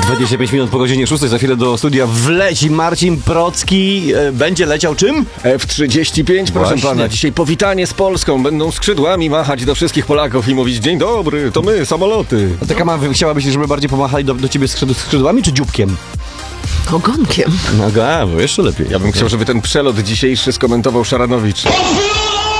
25 minut po godzinie 6, za chwilę do studia wleci Marcin Procki. Będzie leciał czym? F-35, proszę Właśnie. pana. Dzisiaj powitanie z Polską. Będą skrzydłami machać do wszystkich Polaków i mówić: dzień dobry, to my, samoloty. Taka chciałabyś, żeby bardziej pomachali do ciebie skrzydłami czy dzióbkiem? Ogonkiem. No bo jeszcze lepiej. Ja bym chciał, żeby ten przelot dzisiejszy skomentował Szaranowicz.